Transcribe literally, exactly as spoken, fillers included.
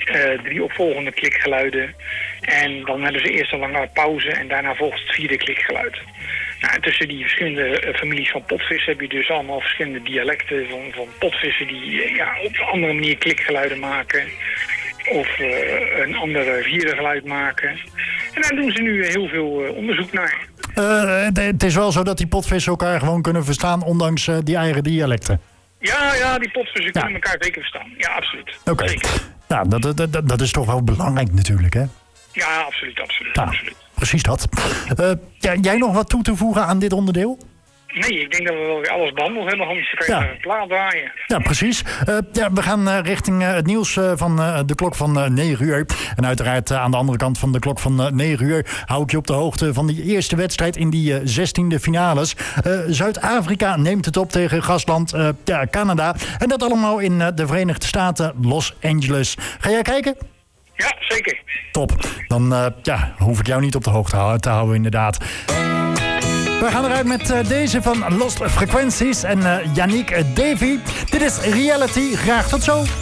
uh, drie opvolgende klikgeluiden. En dan hebben ze eerst een lange pauze en daarna volgt het vierde klikgeluid. Nou, en tussen die verschillende uh, families van potvissen heb je dus allemaal verschillende dialecten van, van potvissen die uh, ja, op een andere manier klikgeluiden maken. Of uh, een ander vierengeluid maken. En daar doen ze nu heel veel uh, onderzoek naar. Uh, het is wel zo dat die potvissen elkaar gewoon kunnen verstaan, ondanks uh, die eigen dialecten. Ja, ja, die potvissen kunnen ja. elkaar zeker verstaan. Ja, absoluut. Oké. Okay. Nou, dat, dat, dat, dat is toch wel belangrijk natuurlijk, hè? Ja, absoluut, absoluut. Nou, absoluut. Precies dat. Uh, ja, jij nog wat toe te voegen aan dit onderdeel? Nee, ik denk dat we wel weer alles behandeld hebben. Anders kan je ja. een plaat draaien. Ja, precies. Uh, ja, we gaan uh, richting uh, het nieuws uh, van uh, de klok van uh, negen uur. En uiteraard uh, aan de andere kant van de klok van uh, negen uur... hou ik je op de hoogte van die eerste wedstrijd in die uh, zestiende finales. Uh, Zuid-Afrika neemt het op tegen gastland uh, ja, Canada. En dat allemaal in uh, de Verenigde Staten, Los Angeles. Ga jij kijken? Ja, zeker. Top. Dan uh, ja, hoef ik jou niet op de hoogte te houden, inderdaad. We gaan eruit met uh, deze van Lost Frequencies en uh, Yannick Davy. Dit is Reality. Graag tot zo.